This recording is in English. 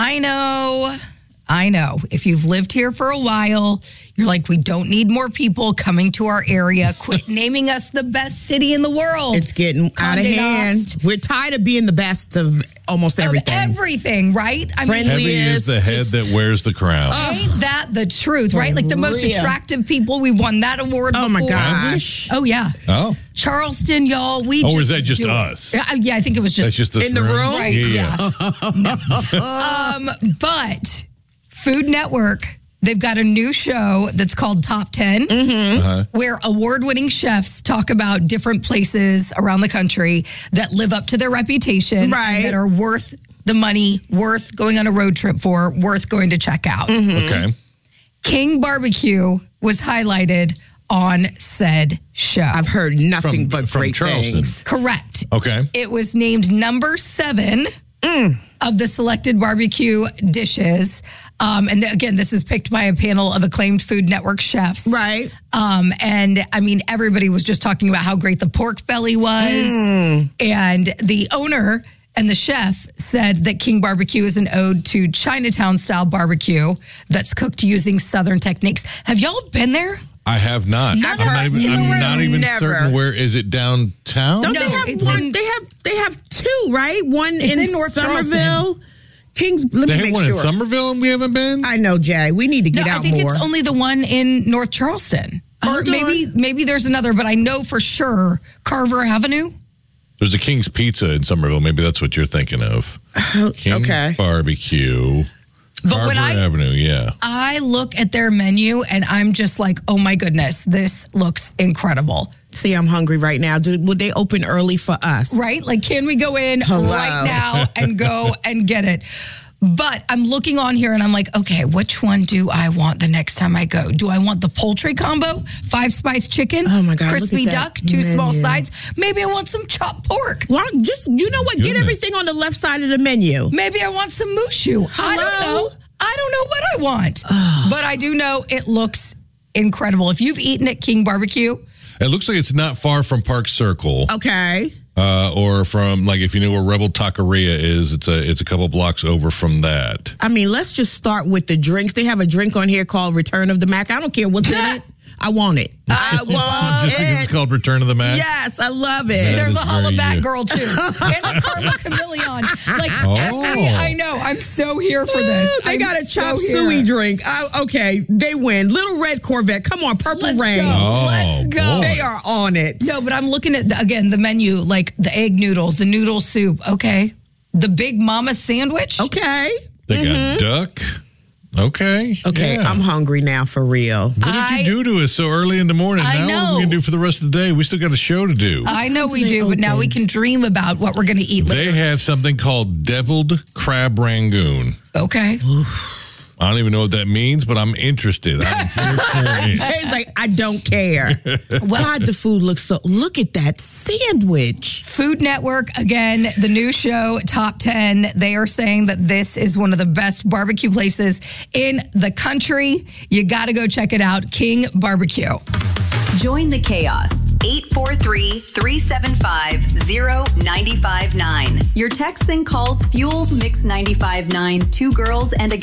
I know. If you've lived here for a while, you're like, we don't need more people coming to our area. Quit naming us the best city in the world. It's getting out of hand. We're tired of being the best of almost everything. Everything, right? Heavy is the head that wears the crown. Ain't that the truth, right? Like the most attractive people. We won that award before. Oh, my gosh. Oh, yeah. Oh. Charleston, y'all. Or is that just us? Yeah, I think it was just. That's just in the room? Right, yeah. But Food Network, they've got a new show that's called Top 10, where award-winning chefs talk about different places around the country that live up to their reputation, and that are worth the money, worth going on a road trip for, worth going to check out. Okay. King Barbecue was highlighted on said show. I've heard nothing but great things. Correct. Okay. It was named number 7 of the selected barbecue dishes. And again, this is picked by a panel of acclaimed Food Network chefs. Right. And I mean, everybody was just talking about how great the pork belly was. And the owner and the chef said that King Barbecue is an ode to Chinatown-style barbecue that's cooked using Southern techniques. Have y'all been there? I have not. Never. I'm not even Never. certain where is it downtown? Don't they have one? They have two, right? One in North Somerville. Kings. Let They me have make one sure. in Somerville and we haven't been? I know, Jay. We need to get out I think more. it's only the one in North Charleston. Or Hold on. maybe there's another, but I know for sure Carver Avenue. There's a King's Pizza in Somerville. Maybe that's what you're thinking of. King's Barbecue. But when Carver Avenue, yeah. I look at their menu and I'm just like, oh my goodness, this looks incredible. See, I'm hungry right now. Would they open early for us? Right? Like, can we go in right now and go and get it? But I'm looking on here and I'm like, okay, which one do I want the next time I go? Do I want the poultry combo? 5-spice chicken? Oh my God, crispy look at duck? that 2 small menu. sides? Maybe I want some chopped pork. Well, just, you know what? Get everything on the left side of the menu. Maybe I want some mushu. I don't know. I don't know what I want. But I do know it looks incredible. If you've eaten at King Barbecue. It looks like it's not far from Park Circle. Okay. Or from, like, if you know where Rebel Taqueria is, it's a couple blocks over from that. I mean, let's just start with the drinks. They have a drink on here called Return of the Mac. I don't care what's in it. I want it. I want Just because it's called Return of the Mac? Yes, I love it. There's a very holla back you. girl, too. And a Carla Chameleon. Like, I know. I'm so here for this. They got a chop so suey here. drink. Okay, they win. Little Red Corvette. Come on, Purple Let's Rain. go. Let's go. boy. They are on it. No, but I'm looking at, again, the menu, like the egg noodles, the noodle soup. Okay. The Big Mama sandwich. Okay. They got duck. Okay. Okay, yeah. I'm hungry now for real. What did you do to us so early in the morning? I Now know. what are we going to do for the rest of the day? We still got a show to do. I know we they do, but now we open? can dream about what we're going to eat later. They have something called deviled crab rangoon. Okay. I don't even know what that means, but I'm interested. I'm here for it. Jay's like, I don't care. God, the food looks so. Look at that sandwich. Food Network, again, the new show, Top 10. They are saying that this is one of the best barbecue places in the country. You got to go check it out. King Barbecue. Join the chaos. 843-375-0959. Your texts and calls fuel Mix 95.9's Two Girls and a Guy.